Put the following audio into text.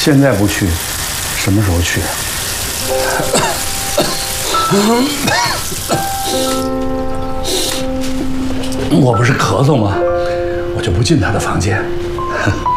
现在不去，什么时候去？我不是咳嗽吗？我就不进他的房间。